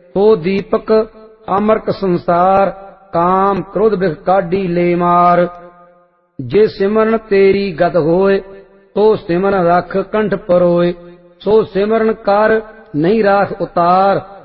सो दीपक अमृत संसार, काम क्रोध बिख काढ़ी ले मार। जे सिमरन तेरी गत होए, तो सिमरन रख कंठ परोए। सो सिमरन कर नहीं राख उतार,